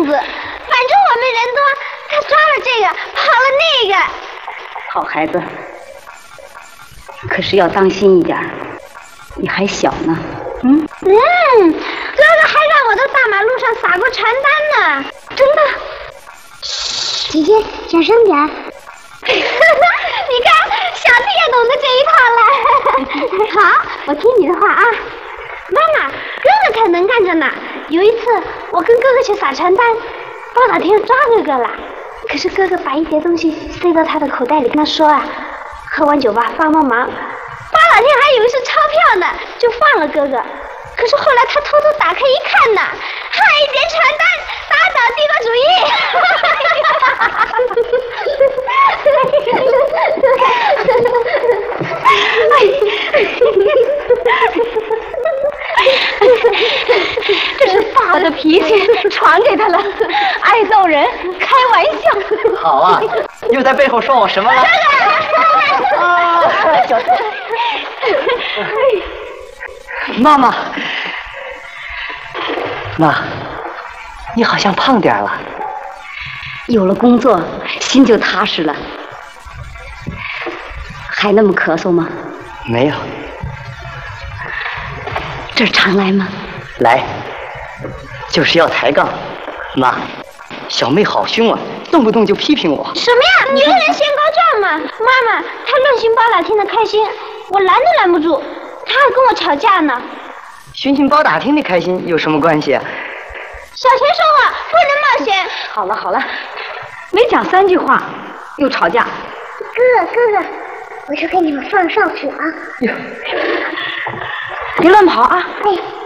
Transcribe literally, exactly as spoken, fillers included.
子，反正我们人多，他抓了这个，跑了那个。 好孩子，可是要当心一点，你还小呢。嗯嗯，哥哥还让我到大马路上撒过传单呢，真的。姐姐，小声点。你看，小弟也懂得这一套了。好，我听你的话啊。妈妈，哥哥可能干着呢。有一次，我跟哥哥去撒传单，报打厅抓哥哥了。可是哥哥把一叠东西塞到他的口袋里，跟他说啊，喝完酒吧帮帮忙。报打厅还以为是钞票呢，就放了哥哥。可是后来他偷偷打开一看呢，还一叠传单，打倒帝国主义。这是爸的脾气传给他了，爱揍人，开玩笑。 好啊，又在背后说我什么了？啊，小妈妈，妈，你好像胖点了。 有了工作，心就踏实了。还那么咳嗽吗？ 没有。 这儿常来吗？ 来，就是要抬杠。妈，小妹好凶啊，动不动就批评我。 什么呀？你个人嫌高壮嘛！妈妈，她论寻包打听的开心，我拦都拦不住，她还跟我吵架呢。 寻寻包打听的开心有什么关系啊？ 小钱说话不能冒险。 好了好了，没讲三句话，又吵架。 哥哥哥哥，我去给你们放哨曲啊！ 别乱跑啊！ 哎。